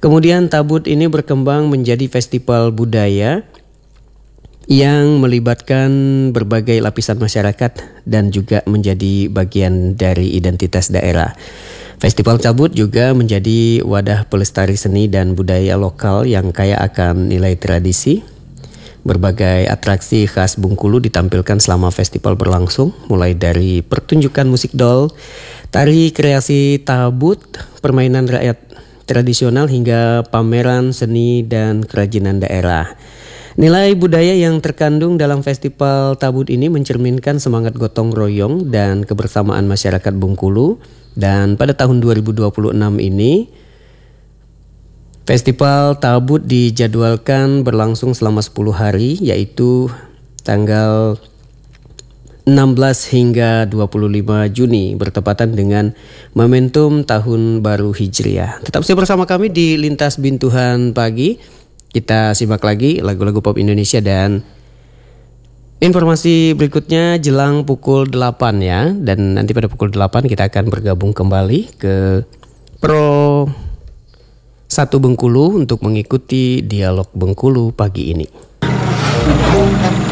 Kemudian Tabut ini berkembang menjadi festival budaya yang melibatkan berbagai lapisan masyarakat dan juga menjadi bagian dari identitas daerah. Festival Tabut juga menjadi wadah pelestari seni dan budaya lokal yang kaya akan nilai tradisi. Berbagai atraksi khas Bengkulu ditampilkan selama festival berlangsung, mulai dari pertunjukan musik dol, tari kreasi Tabut, permainan rakyat tradisional hingga pameran seni dan kerajinan daerah. Nilai budaya yang terkandung dalam festival Tabut ini mencerminkan semangat gotong royong dan kebersamaan masyarakat Bengkulu. Dan pada tahun 2026 ini, Festival Tabut dijadwalkan berlangsung selama 10 hari, yaitu tanggal 16 hingga 25 Juni bertepatan dengan momentum Tahun Baru Hijriah. Tetap bersama kami di Lintas Bintuhan Pagi. Kita simak lagi lagu-lagu pop Indonesia dan informasi berikutnya jelang pukul 8 ya. Dan nanti pada pukul 8 kita akan bergabung kembali ke Pro 1 Bengkulu untuk mengikuti dialog Bengkulu pagi ini.